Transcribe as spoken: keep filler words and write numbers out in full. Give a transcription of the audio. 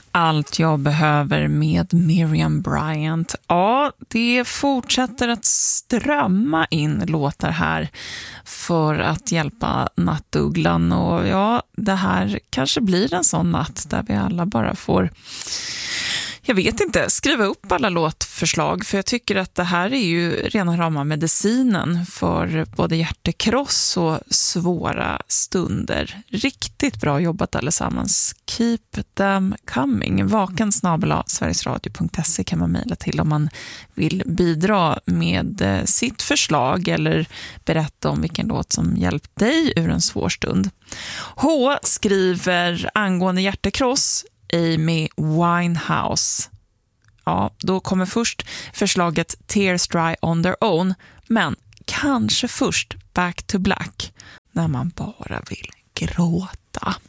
Allt jag behöver med Miriam Bryant. Ja, det fortsätter att strömma in låtar här för att hjälpa nattugglan. Och ja, det här kanske blir en sån natt där vi alla bara får, jag vet inte, skriva upp alla låtförslag. För jag tycker att det här är ju rena rama medicinen för både hjärtekross och svåra stunder. Riktigt bra jobbat allesammans. Keep them coming. Vaken snabel-a sverigesradio punkt se kan man mejla till om man vill bidra med sitt förslag eller berätta om vilken låt som hjälpt dig ur en svår stund. H skriver angående hjärtekross Amy Winehouse. Ja, då kommer först förslaget Tears Dry on Their Own, men kanske först Back to Black när man bara vill gråta.